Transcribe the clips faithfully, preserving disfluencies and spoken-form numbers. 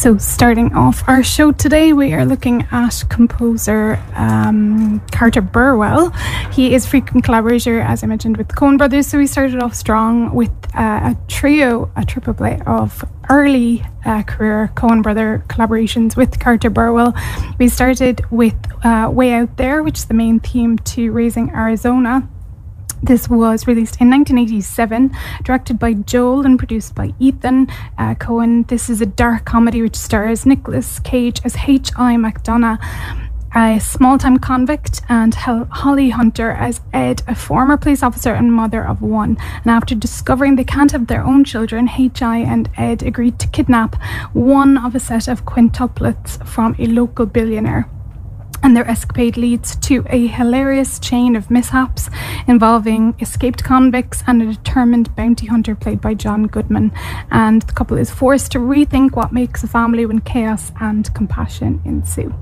So starting off our show today, we are looking at composer um, Carter Burwell. He is frequent collaborator, as I mentioned, with the Coen brothers. So we started off strong with uh, a trio, a triple play of early uh, career Coen brother collaborations with Carter Burwell. We started with uh, Way Out There, which is the main theme to Raising Arizona. This was released in nineteen eighty-seven, directed by Joel and produced by Ethan uh, Coen. This is a dark comedy which stars Nicolas Cage as H I McDonough, a small-time convict, and Holly Hunter as Ed, a former police officer and mother of one. And after discovering they can't have their own children, H I and Ed agreed to kidnap one of a set of quintuplets from a local billionaire. And their escapade leads to a hilarious chain of mishaps involving escaped convicts and a determined bounty hunter played by John Goodman. And the couple is forced to rethink what makes a family when chaos and compassion ensue.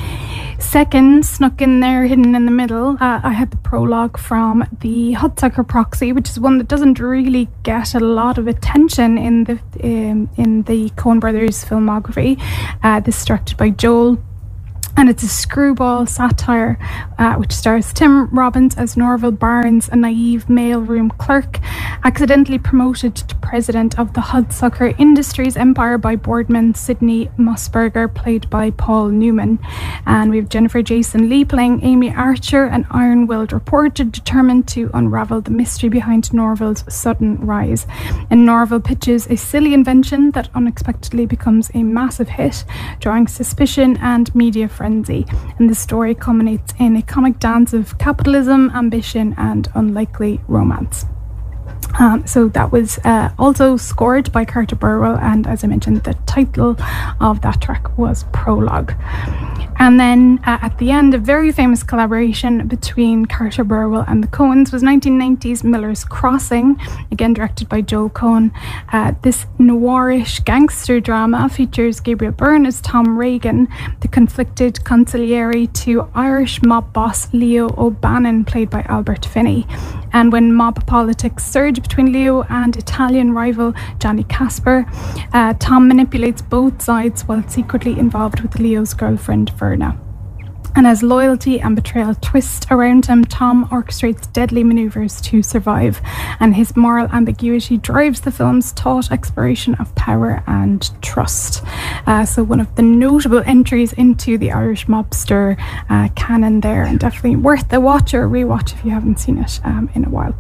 Second, snuck in there, hidden in the middle, uh, I had the prologue from the Hudsucker Proxy, which is one that doesn't really get a lot of attention in the um, in the Coen brothers filmography. Uh, this is directed by Joel. And it's a screwball satire uh, which stars Tim Robbins as Norval Barnes, a naive mailroom clerk, accidentally promoted to president of the Hudsucker Industries empire by boardman Sidney Musburger, played by Paul Newman. And we have Jennifer Jason Leigh playing Amy Archer, an iron-willed reporter determined to unravel the mystery behind Norval's sudden rise. And Norval pitches a silly invention that unexpectedly becomes a massive hit, drawing suspicion and media frenzy, and the story culminates in a comic dance of capitalism, ambition, and unlikely romance. Um, so that was uh, also scored by Carter Burwell, and as I mentioned, the title of that track was Prologue. And then uh, at the end, a very famous collaboration between Carter Burwell and the Coens was nineteen ninety's Miller's Crossing, again directed by Joel Coen. Uh, this noirish gangster drama features Gabriel Byrne as Tom Reagan, the conflicted consigliere to Irish mob boss Leo O'Bannon, played by Albert Finney. And when mob politics surge between Leo and Italian rival Johnny Casper, uh, Tom manipulates both sides while secretly involved with Leo's girlfriend Verna. And as loyalty and betrayal twist around him, Tom orchestrates deadly maneuvers to survive, and his moral ambiguity drives the film's taut exploration of power and trust. Uh, so one of the notable entries into the Irish mobster uh, canon there, and definitely worth a watch or rewatch if you haven't seen it um, in a while.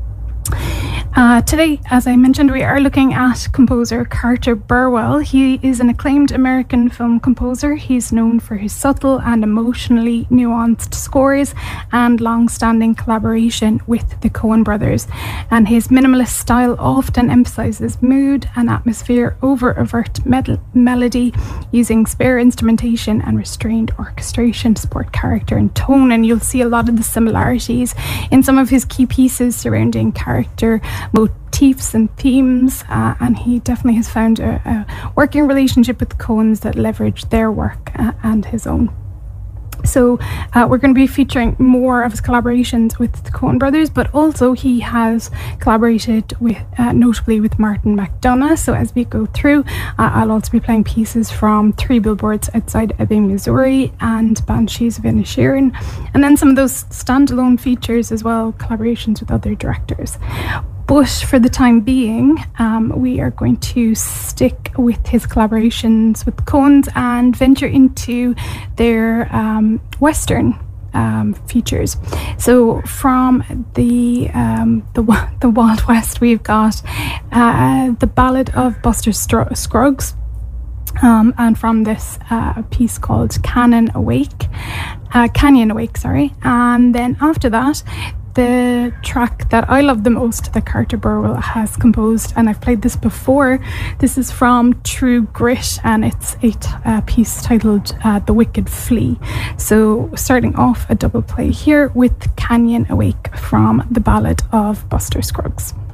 Uh, today, as I mentioned, we are looking at composer Carter Burwell. He is an acclaimed American film composer. He's known for his subtle and emotionally nuanced scores and long-standing collaboration with the Coen brothers. And his minimalist style often emphasizes mood and atmosphere over overt med- melody, using spare instrumentation and restrained orchestration to support character and tone. And you'll see a lot of the similarities in some of his key pieces surrounding character motifs and themes, uh, and he definitely has found a, a working relationship with the Coens that leverage their work uh, and his own. So uh, we're going to be featuring more of his collaborations with the Coen brothers, but also he has collaborated with, uh, notably with Martin McDonagh. So as we go through, uh, I'll also be playing pieces from Three Billboards Outside Ebbing, Missouri, and Banshees of Inisherin, and then some of those standalone features as well, collaborations with other directors. But for the time being, um, we are going to stick with his collaborations with the Coens and venture into their um, Western um, features. So from the um, the the Wild West, we've got uh, the Ballad of Buster Str- Scruggs. Um, and from this uh, a piece called Canyon Awake, uh, Canyon Awake, sorry. And then after that, the track that I love the most that Carter Burwell has composed, and I've played this before. This is from True Grit, and it's a t- uh, piece titled uh, The Wicked Flee. So starting off a double play here with Canyon Awake from the Ballad of Buster Scruggs.